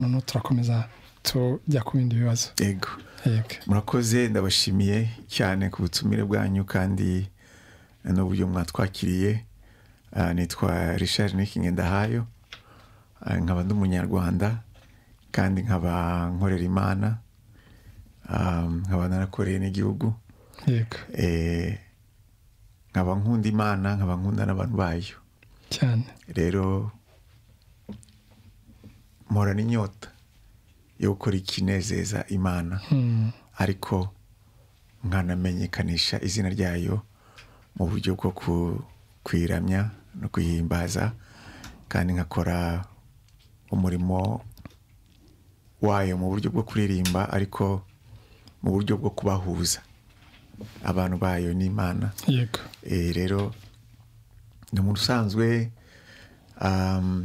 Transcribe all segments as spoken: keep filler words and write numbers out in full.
none turakomeza tujya ku bindi bibazo. Yego. Yego. Murakoze, ndabashimiye cyane ku butumire bwanyu kandi n'uburyo mwatwakiriye. Uh, nitwa Richard Nikingendahayo, uh, nkaba ndi umunyarwanda kandi nkaba nkorera Imana, um, nkaba narakoreye n'igihugu. Yego. Eh, nkaba nkunda Imana, nkaba nkunda n'abantu bayo cyane. Rero mpora n'inyota yo gukora ikinezeza Imana, hmm. ariko nkanamenyekanisha izina ryayo mu buryo bwo kwiramya no kuyihimbaza, kandi nkakora umurimo wayo mu buryo bwo kuririmba, ariko mu buryo bwo kubahuza abantu bayo n'Imana. Yego. Eh, rero ni umuntu usanzwe um,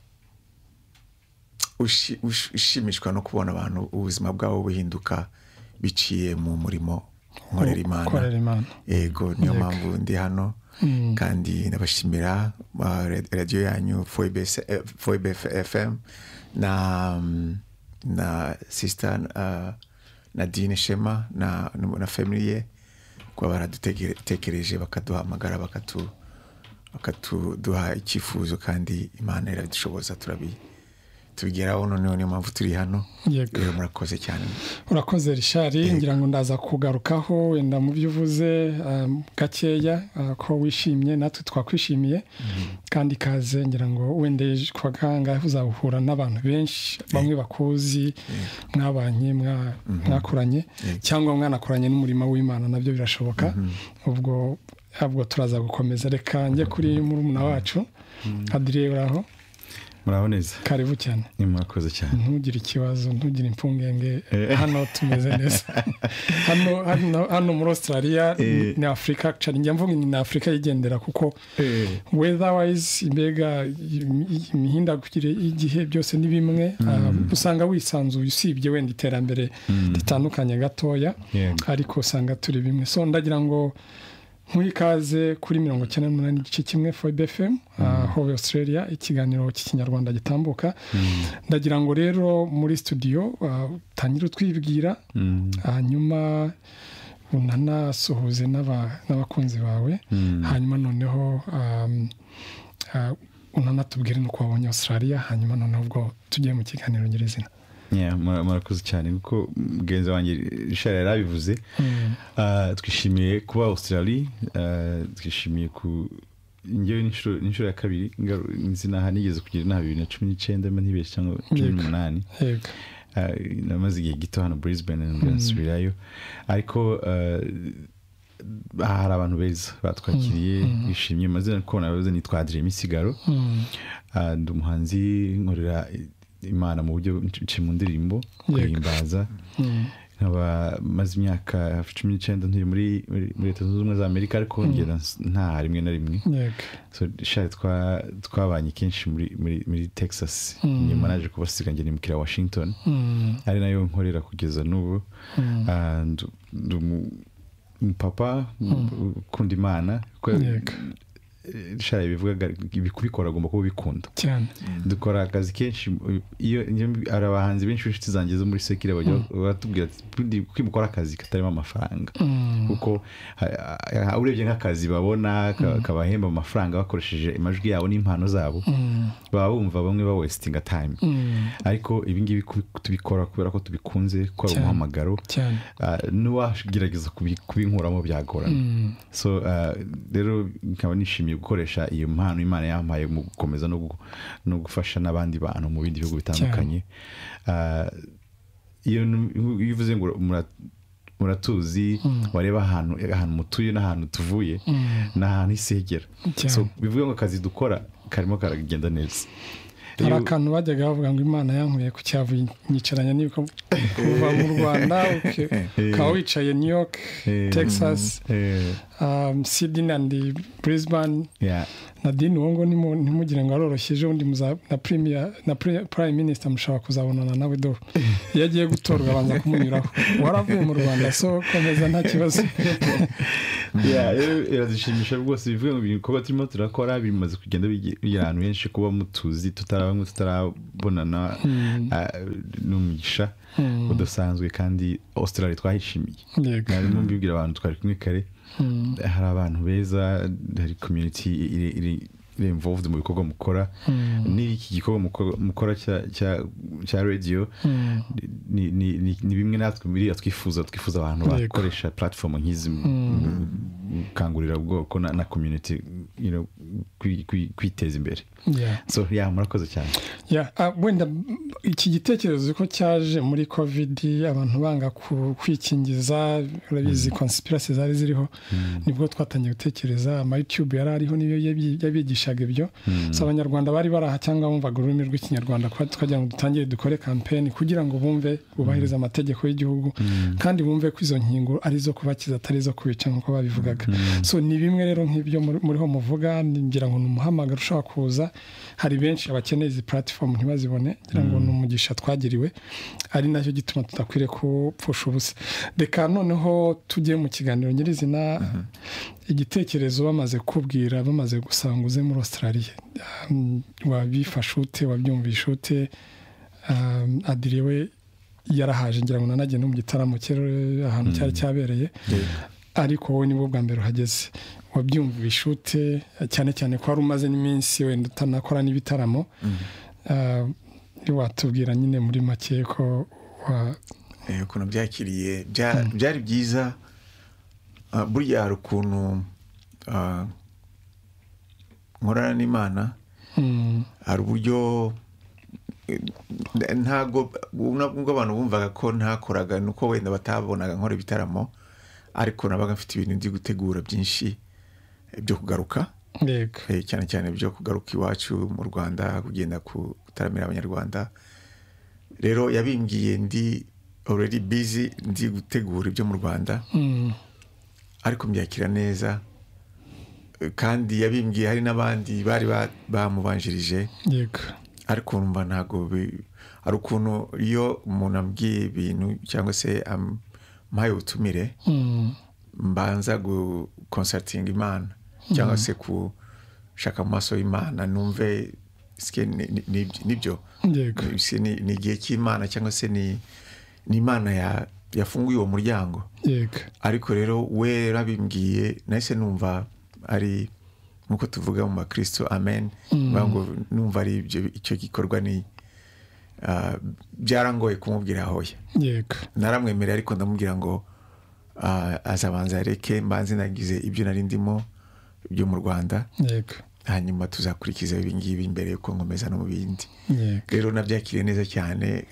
ushi, ush, ushimishwa no kubona abantu ubuzima bwabo buhinduka biciye mu murimo nkorera Imana. Yego, niyo mpamvu ndi hano. Mm. Kandi nabashimira uh, radio yanyu Foibe F M na na sister uh, Nadine Shema na na family ye kwa baradutekereje bakaduhamagara bakatu bakatuduha ikifuzo, kandi Imana iradushoboza turabi tugeraho none niyo mpamvu turi hano. Yego. Murakoze cyane. Urakoze Richard, ngira ngo ndaza kugarukaho wenda mu byo uvuze um, gakeya uh, ko wishimye natwe twakwishimiye. Mm. Kandi kaze ngira ngo wenda kwa ganga uzahura n'abantu benshi bamwe bakuzi mwabanye mwakuranye cyangwa mwanakoranye n'umurimo w'Imana, nabyo birashoboka. Mm -hmm. Ubwo abwo turaza gukomeza. Reka njye kuri murumuna wacu. Mm. Adrien, uraho? Muraboneza. Karibu cyane. Ni murakoze cyane. Ntugire ikibazo, ntugire impfungenge. Hano tumeze neza. Hano hano hano muri Australia ni Africa, cyane njya mvuga ni Africa yigendera kuko weather wise imbega imihindagurire igihe byose ni bimwe. Usanga wisanzuye usibye wenda iterambere ritandukanye gatoya, ariko usanga turi bimwe. So ndagira ngo mwikaze kuri mirongo icyenda n'umunani igice kimwe Foibe F M, aho uh, Australia, ikiganiro cy'ikinyarwanda gitambuka. Mm. Ndagira ngo rero muri studio uh, tangira twibwira, hanyuma mm. uh, unanasuhuze n'abakunzi bawe. Mm. Hanyuma noneho um, uh, unanatubwire nuko wabonye Australia, hanyuma noneho ubwo tugiye mu kiganiro nyirizina. Yeah, murakoze cyane kuko mugenzi wanjye Richard yarabivuze. Mm. Uh, twishimiye kuba Australia, uh, twishimiye ku njyewe n'inshuro n'inshuro ya kabiri nzina hanigeze kugira na bibiri na cumi n'icyenda ntibeshye cyangwa cumi n'umunani. Yego. Uh, namaze igihe gito hano Brisbane n'Australia, ariko uh, hari abantu beza batwakiriye. Mm. Bishimiye mazina ko nabaze nitwa Adrien Misigaro. Mm. Uh, ndi umuhanzi nkorera Imana mu buryo mu ndirimbo kuyimbaza. Mm. Nkaba maze imyaka cumi n'icyenda ntuye muri muri Leta Zunze Ubumwe za Amerika, ariko ngenda nta rimwe na rimwe. Yego. So Richard twa twabanye kenshi muri muri muri Texas. Mm. Nyuma naje kubasiga ngene mukira Washington. Mm. Ari nayo nkorera kugeza n'ubu. Mm. And papa kundi Imana ko Richard bivuga bikubikora agomba kuba bikunda cyane. Dukora akazi kenshi iyo ari abahanzi benshi inshuti zanjye zo muri sekire bajya batubwira ati kwimukora akazi katarimo amafaranga. Mm. Kuko urebye nk'akazi babona kabahemba amafaranga bakoresheje imajwi yabo n'impano zabo. Mm. baba bumva bamwe ba wasting time. Mm. Ariko ibi ngibi tubikora kubera ko tubikunze ko ari umuhamagaro. Uh, n'uwagerageza kubinkuramo byagorana. Mm. So rero uh, nkaba nishimiye gukoresha iyo mpano Imana yampaye mu gukomeza no no gufasha n'abandi bantu mu bindi bihugu bitandukanye. Uh, iyo bivuze ngo muratuzi. Mm. Wareba ahantu ahantu mutuye n'ahantu tuvuye. Mm. n'ahantu isegera. So bivuga ngo akazi dukora karimo karagenda neza. Hari akantu bajyaga bavuga ngo Imana yankuye ku cyavu nyicaranya n'ibiko kuva mu Rwanda, ukaba wicaye New York, Texas, um, Sydney and Brisbane. Yeah. Nadine wongo ntimugire ngo aroroshyeje undi na premier na prime minister mushaka kuzabonana nawe do yagiye gutorwa abanza kumunyuraho. Waravuye mu Rwanda, so komeza nta kibazo. iradushimisha rwose bivuye mu bikorwa turimo turakora bimaze kugenda bigira ahantu henshi kuba mutuzi tutarabamwe tutarabonana n'umugisha udasanzwe kandi Australia twahishimiye narimo mbibwira abantu twari kumwe kare hari abantu beza hari community iri involved mu bikorwa mukora n'iki gikorwa mukora cya radio ni bimwe natwe muri twifuza twifuza abantu bakoresha platform nk'izi kangurira ubwoko na community you know kwiteza imbere so yeah murakoze cyane yeah wenda iki gitekerezo ko cyaje muri covid abantu banga kwikingiza urabizi conspiracy zari ziriho nibwo twatangiye gutekereza ama YouTube yari ariho niyo yabigishaga ibyo so abanyarwanda bari baraha cyangwa bumvaga ururimi rw'ikinyarwanda twagira ngo dutangire dukore campaign kugira ngo bumve bubahiriza amategeko y'igihugu kandi bumve ko izo nkingo ari zo kubakiza atari zo kwica nkuko babivugaga so ni bimwe rero nk'ibyo muriho muvuga ngira ngo numuhamagara ushaka kuza hari benshi abakeneye izi platform ntibazibone ngira ngo numugisha twagiriwe ari nacyo gituma tutakwire kupfusha ubusa reka noneho tujye mu kiganiro nyirizina igitekerezo bamaze kubwira bamaze gusanguze muri Australia wabifashe ute wabyumvishe ute Adrien we yarahaje ngira ngo nanajye no mu gitaramo cyera ahantu cyari cyabereye ariko wowe nibo bwa mbere uhageze wabyumvishe ute cyane cyane ko ari umaze n'iminsi wenda utanakora n'ibitaramo watubwira nyine muri make ko ukuntu byakiriye byari byiza burya hari ukuntu nkorana n'Imana hari uburyo ntago ubwo abantu bumvaga ko ntakoraga nuko wenda batabonaga nkora ibitaramo ariko nabaga mfite ibintu ndi gutegura byinshi byo kugaruka cyane cyane byo kugaruka iwacu mu Rwanda kugenda gutaramira abanyarwanda rero yabimbwiye ndi already busy ndi gutegura ibyo mu Rwanda ariko mbyakira neza kandi yabimbwiye hari n'abandi bari bamubanjirije yego ariko numva ntago ari ukuntu iyo umuntu ambwiye ibintu cyangwa se mpaye ubutumire mbanza gu consulting Imana cyangwa se kushaka mu maso y'Imana numve nibyo ni igihe cy'Imana cyangwa se ni Imana yafunguye uwo muryango ariko rero we rabimbwiye nahise numva ari nkuko tuvuga mu bakristo amen ngo numva ari ibyo icyo gikorwa ni byarangoye kumubwira hoya yego naramwemerera ariko ndamubwira ngo azabanza reke mbanze nagize ibyo nari ndimo byo mu Rwanda yego hanyuma tuzakurikiza ibi ngibi imbere yuko nkomeza no mu bindi rero nabyakiriye neza cyane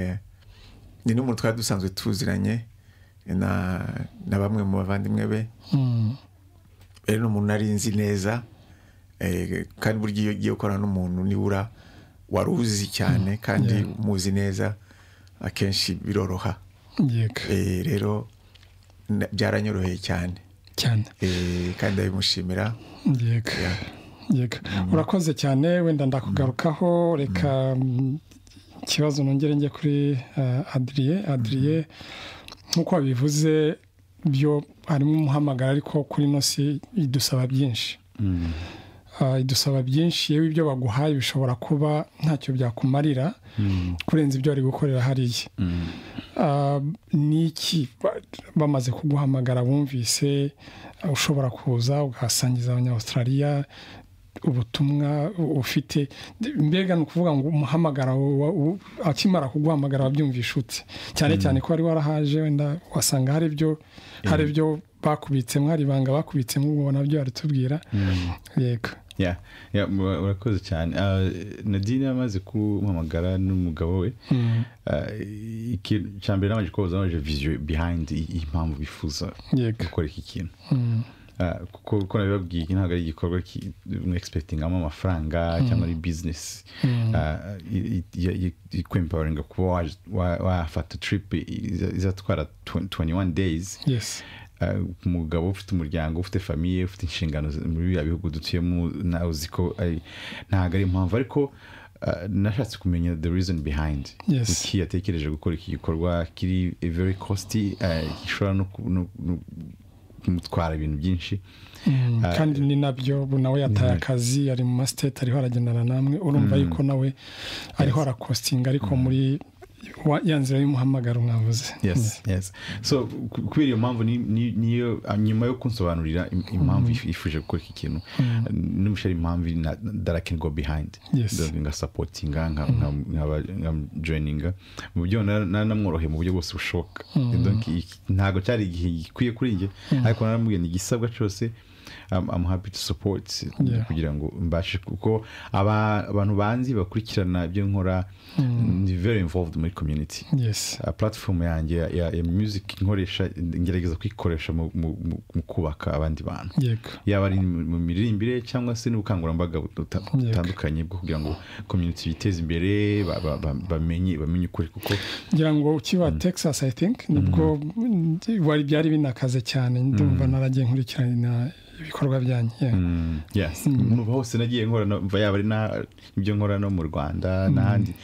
ni n'umuntu twari dusanzwe tuziranye na na bamwe mu bavandimwe be rero n'umuntu nari nzi neza kandi buryo iyo ugiye gukorana n'umuntu nibura wari uzi cyane kandi umuzi neza akenshi biroroha rero byaranyoroheye cyane cyane kandi ndabimushimira yego urakoze cyane wenda ndakugarukaho reka ikibazo nongere njye kuri Adrien Adrien nk'uko wabivuze byo harimo umuhamagara ariko kuri no si idusaba byinshi idusaba byinshi yewe ibyo baguhaye bishobora kuba ntacyo byakumarira kurenza ibyo ari gukorera hariya niki bamaze kuguhamagara bumvise ushobora kuza ugasangiza abanya-Australia ubutumwa ufite mbega ni ukuvuga ngo umuhamagara akimara kuguhamagara wabyumvisha ute cyane cyane ko wari warahaje wenda wasanga hari ibyo hari ibyo bakubitse mwari banga bakubitse nk'ubwo nabyo yaritubwira yego yeah yeah urakoze cyane Nadine amaze kumpamagara n'umugabo we iki cyambere namaje koza naje vision behind impamvu bifuza gukora iki kintu kuko uko nabibabwiye ntabwo ari igikorwa mu expecting ama amafaranga cyangwa ari business empowering kuba wafata trip izatwara twenty-one days yes umugabo ufite umuryango ufite famille ufite inshingano muri ya bihugu dutuyemo nawe uziko ntabwo ari impamvu ariko nashatse kumenya the reason behind iki yatekereje gukora iki gikorwa kiri very costly gishobora no kumutwara ibintu byinshi kandi ni nabyo nawe yataye akazi ari mu masiteti ariho aragendana namwe urumva yuko nawe ariho arakostinga ariko muri ya nzira y'umuhamagaro mwavuze. Yes, yes. So kubera iyo mpamvu niyo nyuma yo kunsobanurira impamvu ifuje gukora iki kintu n'umushari impamvu that I can go behind nga supportinga nka nka joininga mu byo namworohe mu buryo bwose bushoboka. Donc ntago cyari igihe gikwiye kuri nge ariko naramubwiye ni gisabwa cyose. I'm, I'm happy to support yeah. kugira ngo mbashe kuko aba abantu banzi bakurikirana ibyo nkora ndi very involved muri community. Yes. A platform yanjye ya, ya music nkoresha ngerageza kwikoresha mu, mu, mu kubaka abandi bantu. Yego. Yaba ari mu miririmbire cyangwa se n'ubukangurambaga butandukanye bwo kugira ngo community biteze imbere bamenye bamenye ukuri kuko ngira ngo ukiba Texas I think nibwo wari byari binakaze cyane ndumva naragiye nkurikirana ibikorwa byanyu. Yes. Mu hose nagiye nkora no yaba ari na ibyo nkora no mu Rwanda n'ahandi.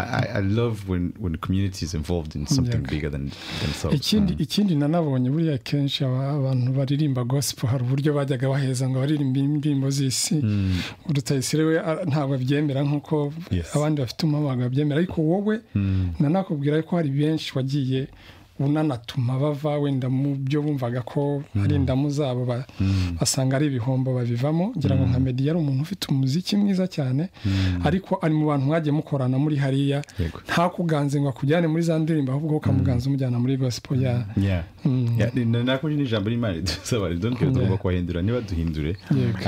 I love when when the community is involved in something yeah. bigger than themselves. Ikindi ikindi nanabonye buriya kenshi abantu baririmba gospel hari uburyo bajyaga baheza ngo baririmba indirimbo z'isi Rutayisire we ntabwo abyemera nkuko abandi bafite umamaga babyemera ariko wowe nanakubwira ko hari benshi wagiye unanatuma bava wenda mu byo bumvaga ko ari indamu zabo basanga ari ibihombo babivamo ngira ngo nka Meddy yari umuntu ufite umuziki mwiza cyane ariko ari mu bantu mwagiye mukorana muri hariya nta kuganze ngo akujyane muri za ndirimbo ahubwo ukamuganza umujyana muri gospel ya yeah nako ni ijambo ry'Imana dusaba donc tugomba kwahindura niba duhindure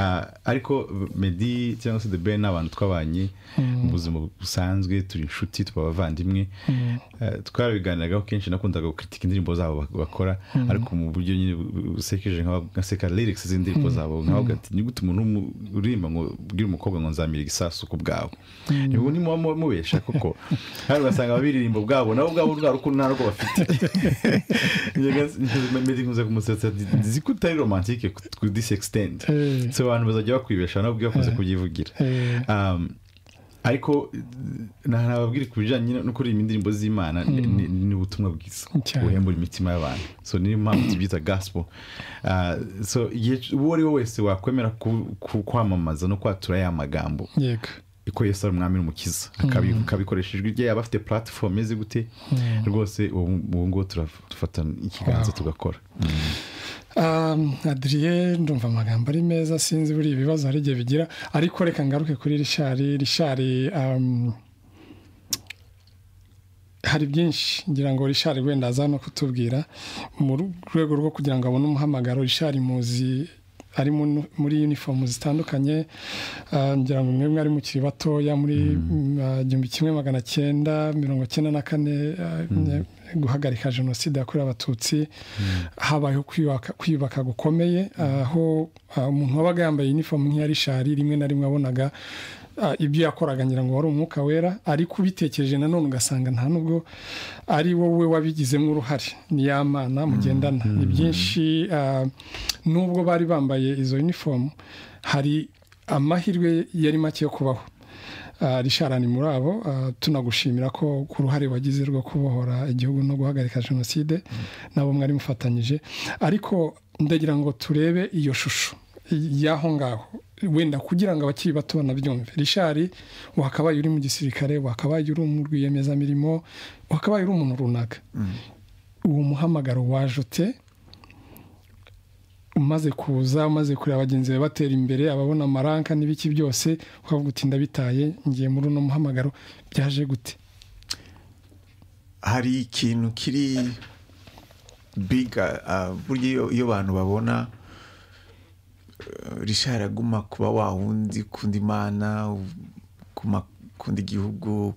ariko Meddy cyangwa se The Ben n'abantu twabanye mu buzima busanzwe turi inshuti twabavandimwe twarabiganiraga kenshi nakundaga kritika indirimbo zabo bakora ariko mu buryo nyine busekeje nka seka lyrics z'indirimbo zabo nkavuga ati ni gute umuntu urimba ngo bwira umukobwa ngo nzamira igisasu ku bwawe nibo ni mu mubesha koko hari basanga abiririmbo bwabo nabo bwabo rwa rukundo narwo bafite Meddy nkuze kumusetsa zikutari romantique to this extent so abantu bazajya bakwibesha nabo bwakoze kugivugira um ariko nababwira kubijanye no kuri indirimbo z'Imana ni ubutumwa bwiza buhembura imitima y'abantu so ni impamvu tubyita gospel so uwo ari wese wakwemera kwamamaza no kwatura ya magambo yego iko Yesu ari umwami n'umukiza akabikoresheje igihe yaba afite platform eze gute rwose ubu ngo turafata ikiganza tugakora. Um, Adrien ndumva amagambo ari meza sinzi buri ibibazo hari igihe bigira ariko reka ngaruke kuri Richard Richard um, hari byinshi ngira ngo Richard wenda aza no kutubwira mu rwego rwo kugira ngo abone umuhamagaro. Richard muzi ari muri uniform zitandukanye ngira ngo mwemwe ari mukiri batoya muri igihumbi kimwe magana cyenda mirongo cyenda na kane guhagarika jenoside yakorewe abatutsi habayeho kwiyubaka gukomeye aho umuntu wabaga yambaye uniform nk'iya Richard rimwe na rimwe abonaga ibyo yakoraga ngira ngo wari umwuka wera ariko ubitekereje nanone ugasanga nta nubwo ari wowe wabigizemo uruhare ni yamana mugendana ni byinshi nubwo bari bambaye izo uniform hari amahirwe yari make yo kubaho. Richard ni muri abo tunagushimira ko ku ruhare wagize rwo kubohora igihugu no guhagarika jenoside nabo mwari mufatanyije ariko ndagira ngo turebe iyo shusho yaho ngaho wenda kugira ngo abakiri bato nabyumve. Richard wakabaye uri mu gisirikare wakabaye uri mu rwiyemezamirimo wakabaye uri umuntu runaka uwo muhamagaro wajote umaze kuza umaze kureba abagenzi be batera imbere ababona amaranka n'ibiki byose ukavuga uti ndabitaye ngiye muri uno muhamagaro byaje gute? Hari ikintu kiri biga buryo iyo abantu babona Richard aguma kuba wawundi kundi Imana kuma kundi gihugu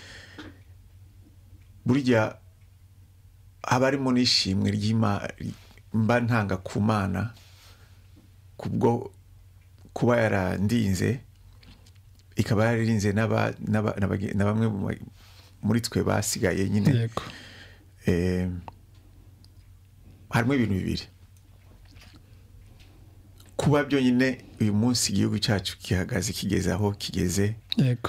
burya abarimo nishimwe ry'Imana mba ntanga kumana kubwo kuba yarandinze ikaba yaririnze naba na bamwe muri twe basigaye nyine eh harimo ibintu bibiri kuba byo nyine uyu munsi igihugu cyacu kihagaze kigeze aho kigeze yego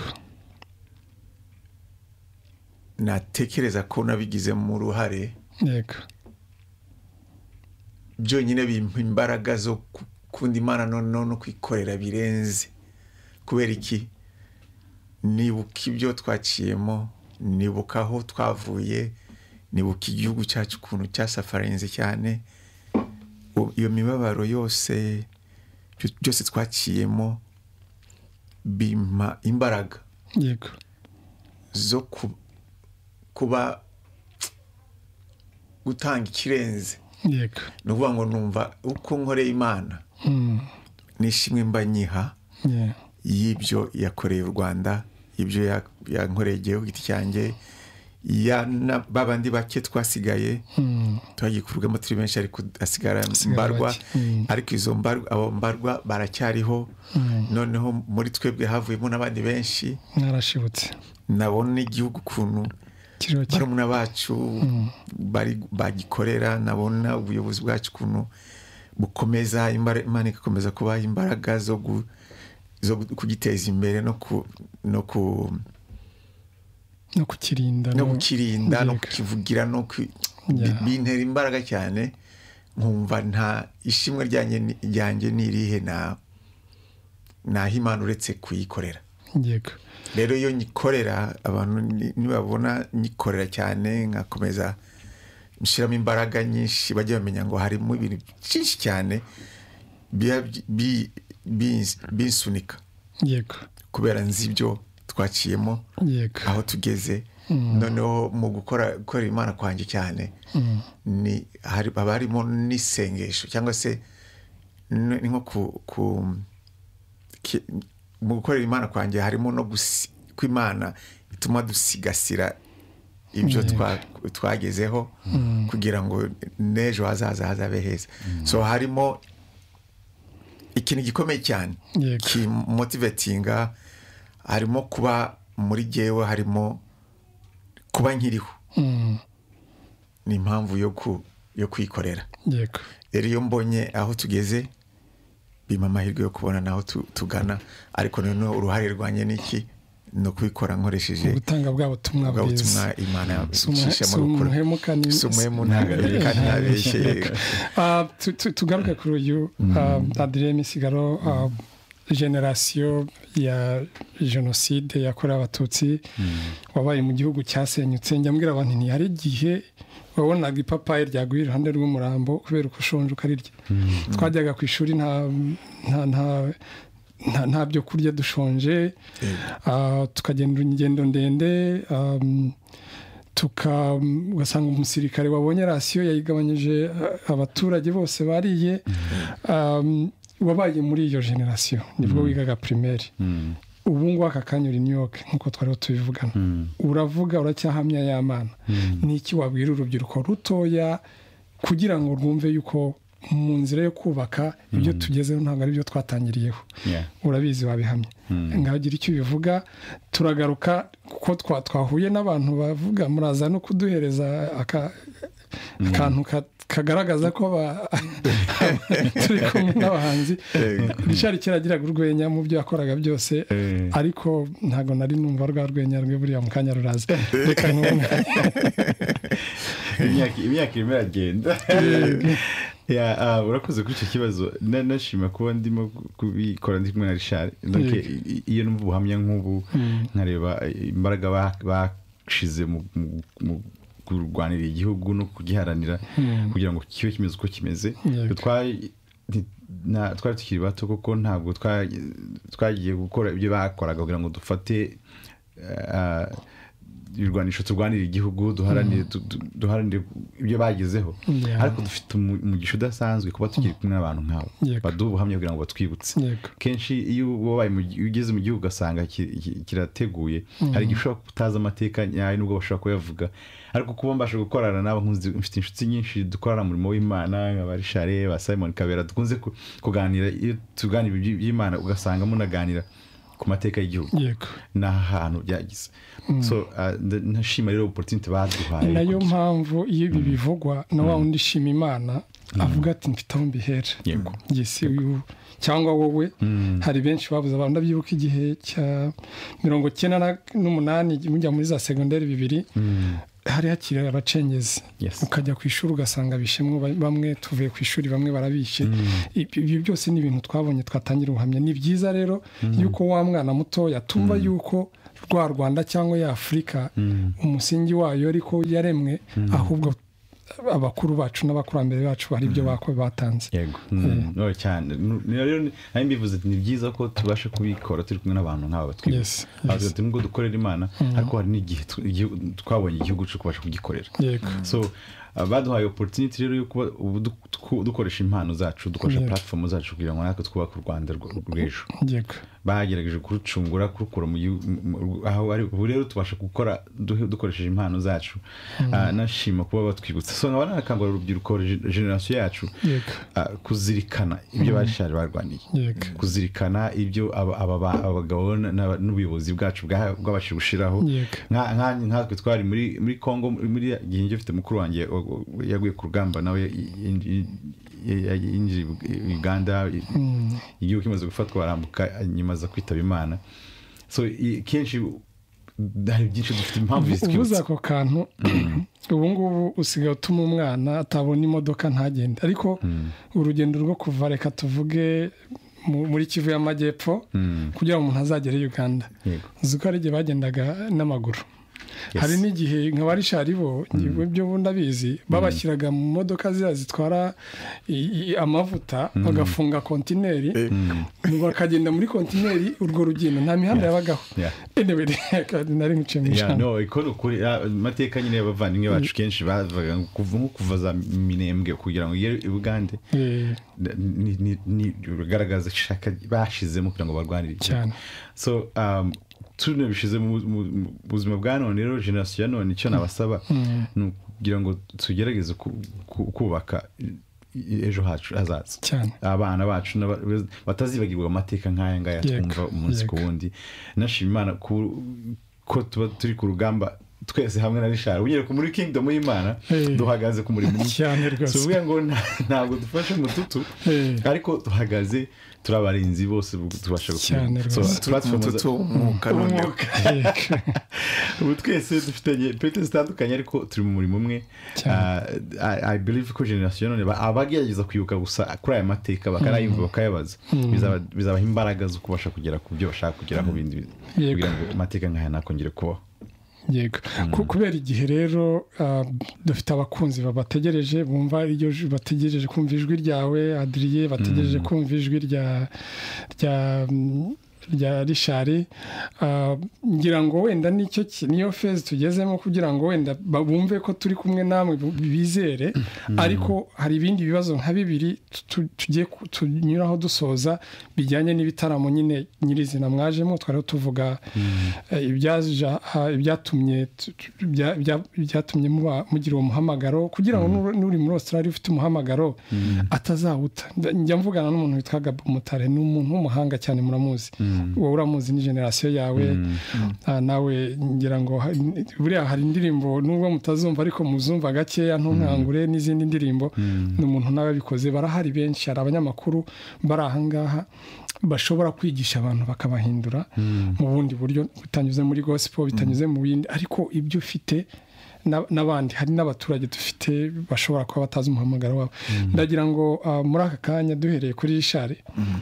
natekereza ko nabigize mu ruhare yego byonyine bimpa imbaraga zo gukunda Imana no kwikorera birenze. Kubera iki? Nibuka ibyo twaciyemo, nibuka aho twavuye, nibuka igihugu cyacu ukuntu cyasafarinze cyane, iyo mibabaro yose byose twaciyemo bimpa imbaraga yego zo kuba gutanga ikirenze. yego ni ukuvuga ngo numva uko nkoreye Imana nishimwe mba nyiha y'ibyo yakoreye u Rwanda, ibyo yankoreye igihugu giti cyanjye, babandi bake twasigaye twagikurwamo turi benshi ariko asigara mbarwa, ariko izo mbarwa abo mbarwa baracyariho. noneho muri twebwe havuyemo n'abandi benshi narashibutse, nabona igihugu kuntu barumuna bacu bari bagikorera, nabona ubuyobozi bwacu kuntu bukomeza, Imana igakomeza kubaha imbaraga zo zo kugiteza imbere no ku no ku no kukirinda no kukirinda no kukivugira no bintera imbaraga cyane. nkumva nta ishimwe ryanjye ryanjye nirihe na na Imana uretse kuyikorera. yego rero iyo nyikorera abantu nibabona nyikorera cyane, nkakomeza mshiramo imbaraga nyinshi, bajye bamenya ngo harimo ibintu byinshi cyane binsunika. yego kubera nzi ibyo twaciyemo, yego aho tugeze. noneho mu gukora gukora Imana kwanjye cyane ni haba harimo n'isengesho, cyangwa se ni nko ku mu gukorera Imana kwanjye harimo no ku Imana ituma dusigasira ibyo twagezeho kugira ngo n'ejo hazaza hazabe heza. so harimo ikintu gikomeye cyane kimotivatinga, harimo kuba muri jyewe, harimo kuba nkiriho. ni impamvu yo ku yo kwikorera. yego rero iyo mbonye aho tugeze bima amahirwe yo kubona naho tugana, ariko noneho uruhare rwanye n'iki no kwikora nkoresheje ubutanga bwa butumwa bwiza Imana icisha mu gukora sumwemu ntagarika ntabeshye. tugaruke kuri uyu Adrien Misigaro, generasiyo ya jenoside yakorewe Abatutsi, wabaye mu gihugu cyasenyutse. njyambwira abantu nti hari igihe wabonaga ipapayi ryaguye iruhande rw'umurambo kubera uko ushonje ukarirya. twajyaga ku ishuri nta nta nta byo kurya, dushonje, tukagenda ingendo ndende, ugasanga umusirikare wabonye rasiyo yayigabanyije abaturage bose bariye. wabaye muri iyo generasiyo nibwo wigaga primaire. ubu ngubu aka kanya uri New York nk'uko twari tubivugana, uravuga uracyahamya ya Mana. ni iki wabwira urubyiruko rutoya kugira ngo rwumve yuko mu nzira yo kubaka ibyo tugezeho ntabwo ari byo twatangiriyeho? urabizi wabihamya. ngagira icyo bivuga. turagaruka kuko twahuye n'abantu bavuga muraza no kuduhereza akantu kagaragaza ko turi kumwe n'abahanzi. Richard kiragiraga urwenya mu byo yakoraga byose, ariko ntabwo nari numva rwa rwenya rwe buriya mu kanya ruraza. reka numve imyaka irimo iragenda. urakoze kuri icyo kibazo. nashima kuba ndimo kubikora ndi kumwe na Richard. iyo numva ubuhamya nk'ubu, nkareba imbaraga bashize mu kurwanira igihugu no kugiharanira kugira ngo kibe kimeze uko kimeze. twari tukiri bato kuko ntabwo twagiye gukora ibyo bakoraga kugira ngo dufate irwanisho turwanira igihugu, duharanire ibyo bagezeho. ariko dufite umugisha udasanzwe kuba tukiri kumwe n'abantu nk'abo baduha ubuhamya kugira ngo batwibutse. kenshi iyo ugeze mu gihugu ugasanga kirateguye, hari igihe ushobora kutazi amateka nyayo nubwo bashobora kuyavuga, ariko kuba mbasha gukorana nabo, mfite inshuti nyinshi dukorana umurimo w'Imana nka Richard, ba Simon Kabera, dukunze kuganira. iyo tuganira iby'Imana ugasanga munaganira ku mateka y'igihugu n'ahantu byagize. so ntashima rero opportunity baduhaye. nayo mpamvu iyo ibi bivugwa na wa undi shima Imana avuga ati mfite aho mbihera. yesi cyangwa wowe. hari benshi babuze abantu. ndabyibuka igihe cya mirongo icyenda n'umunani mujya muri za segonderi bibiri, hari hakiri abacengezi ukajya ku ishuri ugasanga bishemwo bamwe tuvuye ku ishuri bamwe barabishe ibyo byose ni ibintu twabonye twatangira ubuhamya ni byiza rero yuko wa mwana muto yatumva yuko rwa Rwanda cyangwa ya Afurika umusingi wayo ariko yaremwe ahubwo abakuru bacu n'abakurambere bacu hari ibyo bako batanze yego no cyane rero nayo mbivuze ni byiza ko tubasha kubikora turi kumwe n'abantu nk'aba batwibuka aho tungo dukorera Imana ariko hari n'igihe twabonye igihugu cyo kubasha kugikorera so baduhaye opportunity rero yo kuba dukoresha impano zacu dukoresha platform zacu kugira ngo natwe twubake u Rwanda rw'ejo yego bagerageje kurucungura kurukura mu aho ari rero tubasha gukora dukoresheje impano zacu nashima kuba batwibutsa so nkabana nakangura urubyiruko generation yacu kuzirikana ibyo bashaje barwaniye kuzirikana ibyo abagabo n'ubuyobozi bwacu bwabashije gushiraho nka nkatwe twari muri muri Congo muri gihe ngifite mukuru wanjye yaguye ku rugamba nawe yinjira Uganda igihugu kimaze gufatwa barambuka nyuma za kwitaba Imana so kenshi hari byinshi dufite impamvu zitwibutsa ubuza ako kantu ubu ngubu usigaye utuma umwana atabona imodoka ntagende ariko urugendo rwo kuva reka tuvuge muri Kivu y'Amajyepfo kugira ngo umuntu azagere Uganda uzuko ari igihe bagendaga n'amaguru hari n'igihe nka barishari bo ibyo bundi abizi babashyiraga mu modoka zira zitwara amavuta bagafunga kontineri ngo akagenda muri kontineri urwo rugendo nta mihanda yabagaho anyway nari nkice mu cyane no ikono kuri mateka nyine y'abavandimwe bacu kenshi bavuga kuva nko kuva za Minembwe kugira ngo yere Uganda ni ni bigaragaza shaka bashizemo kugira ngo barwanire cyane so um tune bishize mu buzima bwa none rero generation none icyo nabasaba kugira ngo tugerageze kubaka ejo hacu hazaza abana bacu batazibagirwa amateka nk'aya ngaya twumva umunsi ku wundi nashima Imana ko tuba turi ku rugamba twese hamwe na Richard ugiye ku muri kingdom y'Imana duhagaze ku murimo cyane rwose tuvuga ngo ntabwo dufashe mututu ariko duhagaze turabarinzi bose tubasha gukora so platform tutumuka none ubu twese dufitanye pete zitandukanye ariko turi mu murimo umwe I believe ko generation none abagerageza kwibuka gusa kuri aya mateka bakarayimva bakayabaza bizaba bizaba imbaraga zo kubasha kugera ku byo bashaka kugera mu bindi kugira ngo amateka nkaya nakongere kubaho yego kubera igihe rero dufite abakunzi babategereje bumva iryo bategereje kumva ijwi ryawe Adrien bategereje kumva ijwi rya rya rya Richard ngira ngo wenda nicyo niyo phase tugezemo kugira ngo wenda bumve ko turi kumwe namwe bizere ariko hari ibindi bibazo nka bibiri tugiye tunyuraho dusoza bijyanye n'ibitaramo nyine nyirizina mwajemo twari tuvuga ibyaje ibyatumye byatumye mugira umuhamagaro kugira ngo nuri muri Australia ufite umuhamagaro atazawuta njya mvugana n'umuntu witwaga Mutare n'umuntu w'umuhanga cyane muramuzi wowe uramuzi ni generation yawe nawe ngira ngo buriya hari indirimbo nubwo mutazumva ariko muzumva gakeya ntunkangure n'izindi ndirimbo n'umuntu nawe bikoze barahari benshi hari abanyamakuru bari ahangaha bashobora kwigisha abantu bakabahindura mu bundi buryo bitanyuze muri gospel bitanyuze mu bindi ariko ibyo ufite n'abandi hari n'abaturage dufite bashobora kuba batazi umuhamagaro wabo ndagira ngo muri aka kanya duhereye kuri Richard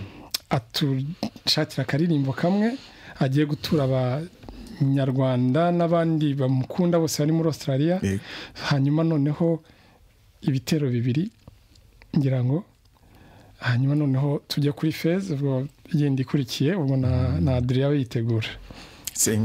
atushakira akaririmbo kamwe agiye gutura abanyarwanda n'abandi bamukunda bose bari muri Australia hanyuma noneho ibitero bibiri ngira ngo hanyuma noneho tujye kuri phase ubwo yindi ikurikiye ubwo na Adrien yitegura